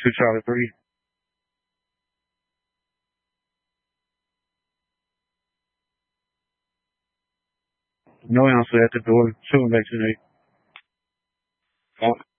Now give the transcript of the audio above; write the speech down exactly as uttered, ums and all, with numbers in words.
Two Charlie three. No answer at the door. Two and vaccinate.